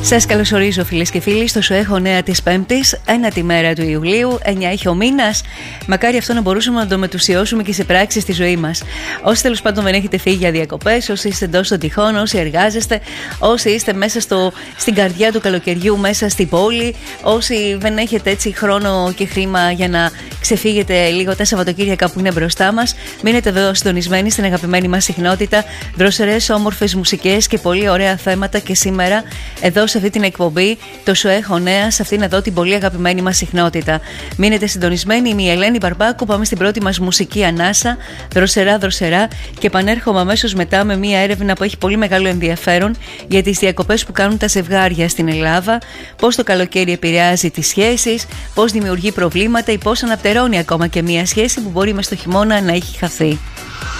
Σας καλωσορίζω φίλες και φίλοι στο ΣΟΕΧΟ νέα της Πέμπτης, 1η μέρα του Ιουλίου, 9 έχει ο μήνας. Μακάρι αυτό να μπορούσαμε να το μετουσιώσουμε και σε πράξη στη ζωή μας. Όσοι τέλος πάντων δεν έχετε φύγει για διακοπές, όσοι είστε εντός των τυχών, όσοι εργάζεστε, όσοι είστε μέσα στην καρδιά του καλοκαιριού, μέσα στην πόλη, όσοι δεν έχετε έτσι χρόνο και χρήμα για να ξεφύγετε λίγο τα Σαββατοκύριακα που είναι μπροστά μας, μείνετε εδώ συντονισμένοι στην αγαπημένη μας συχνότητα. Δροσερές, όμορφες μουσικές και πολύ ωραία θέματα και σήμερα εδώ σε αυτή την εκπομπή, το ΣΟΕΧΟ νέα, σε αυτήν εδώ την πολύ αγαπημένη μας συχνότητα. Μείνετε συντονισμένοι, είμαι η Ελένη Μπαρμπάκου. Πάμε στην πρώτη μας μουσική ανάσα, δροσερά, και επανέρχομαι αμέσως μετά με μια έρευνα που έχει πολύ μεγάλο ενδιαφέρον για τις διακοπές που κάνουν τα ζευγάρια στην Ελλάδα, πώς το καλοκαίρι επηρεάζει τις σχέσεις, πώς δημιουργεί προβλήματα ή πώς αναπτερώνει ακόμα και μια σχέση που μπορεί μες στο χειμώνα να έχει χαθεί.